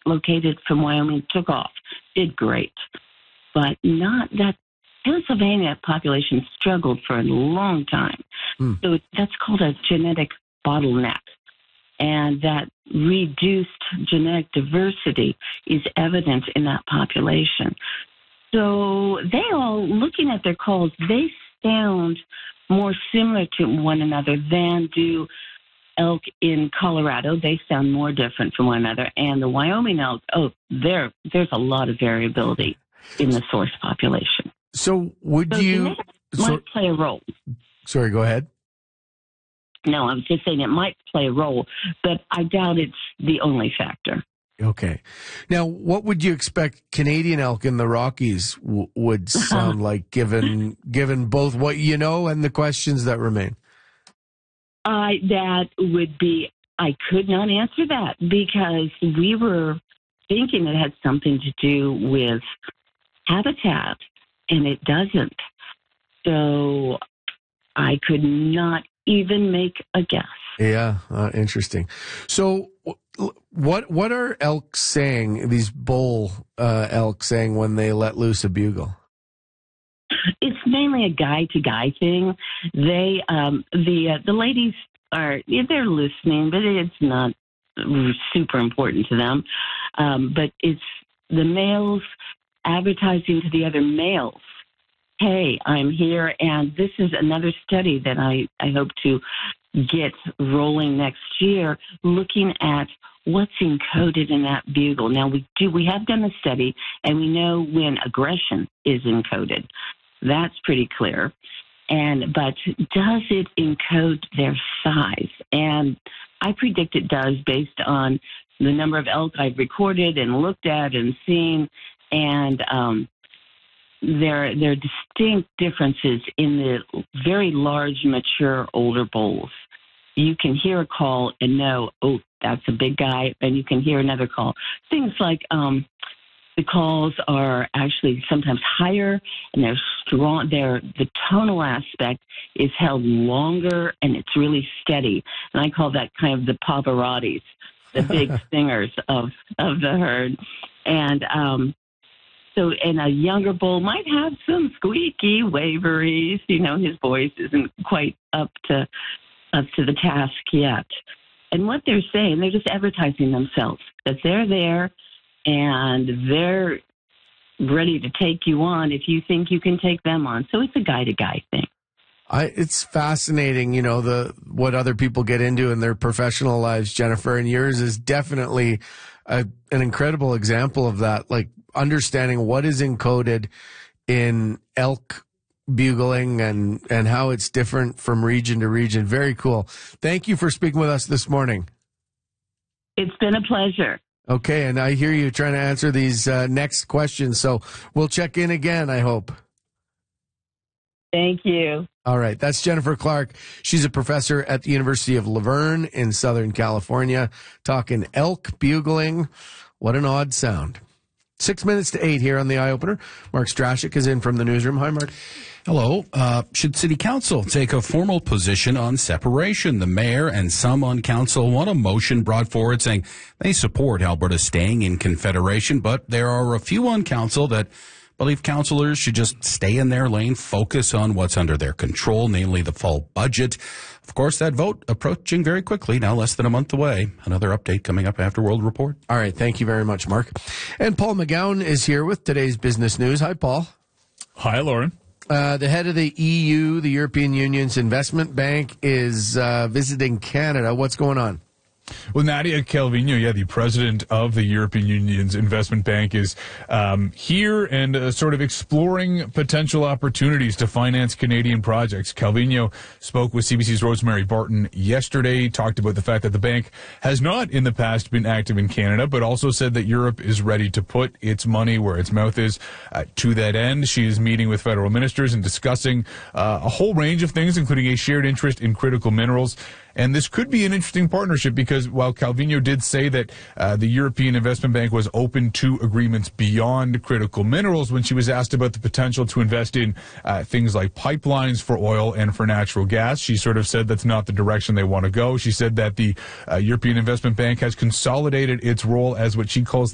located from Wyoming took off, did great. But not that Pennsylvania population struggled for a long time. So that's called a genetic bottleneck. And that reduced genetic diversity is evident in that population. So they all, looking at their calls, they sound more similar to one another than do elk in Colorado. They sound more different from one another. And the Wyoming elk, there's a lot of variability in the source population. So genetics might play a role. Sorry, go ahead. No, I was just saying it might play a role, but I doubt it's the only factor. Okay. Now, what would you expect Canadian elk in the Rockies would sound like, given both what you know and the questions that remain? That would be, I could not answer that because we were thinking it had something to do with habitat, and it doesn't. So I could not even make a guess. Yeah, interesting. So what are elk saying, these bull elk saying when they let loose a bugle? It's mainly a guy-to-guy thing. They, the ladies they're listening, but it's not super important to them. But it's the males advertising to the other males. Hey, I'm here, and this is another study that I hope to get rolling next year, looking at what's encoded in that bugle. Now, we have done a study, and we know when aggression is encoded. That's pretty clear. But does it encode their size? And I predict it does based on the number of elk I've recorded and looked at and seen, and there are distinct differences in the very large, mature, older bulls. You can hear a call and know, oh, that's a big guy, and you can hear another call. Things like the calls are actually sometimes higher, and they're strong. The tonal aspect is held longer, and it's really steady. And I call that kind of the Pavarottis, the big singers of the herd. And and a younger bull might have some squeaky waveries. His voice isn't quite up to the task yet. And what they're saying, they're just advertising themselves, that they're there and they're ready to take you on if you think you can take them on. So it's a guy-to-guy thing. It's fascinating, what other people get into in their professional lives, Jennifer, and yours is definitely an incredible example of that, like understanding what is encoded in elk bugling and how it's different from region to region. Very cool. Thank you for speaking with us this morning. It's been a pleasure. Okay, and I hear you trying to answer these next questions, so we'll check in again, I hope. Thank you. All right, that's Jennifer Clark. She's a professor at the University of La Verne in Southern California, talking elk bugling. What an odd sound. 6 minutes to 8 here on the Eye Opener. Mark Strashik is in from the newsroom. Hi, Mark. Hello. Should City Council take a formal position on separation? The mayor and some on council want a motion brought forward saying they support Alberta staying in Confederation, but there are a few on council that believe councillors should just stay in their lane, focus on what's under their control, namely the fall budget. Of course, that vote approaching very quickly, now less than a month away. Another update coming up after World Report. All right, thank you very much, Mark. And Paul McGowan is here with today's business news. Hi, Paul. Hi, Lauren. The head of the EU, the European Union's investment bank, is visiting Canada. What's going on? Well, Nadia Calvino, the president of the European Union's investment bank, is here and sort of exploring potential opportunities to finance Canadian projects. Calvino spoke with CBC's Rosemary Barton yesterday, talked about the fact that the bank has not in the past been active in Canada, but also said that Europe is ready to put its money where its mouth is. To that end, she is meeting with federal ministers and discussing a whole range of things, including a shared interest in critical minerals. And this could be an interesting partnership because while Calvino did say that the European Investment Bank was open to agreements beyond critical minerals, when she was asked about the potential to invest in things like pipelines for oil and for natural gas, she sort of said that's not the direction they want to go. She said that the European Investment Bank has consolidated its role as what she calls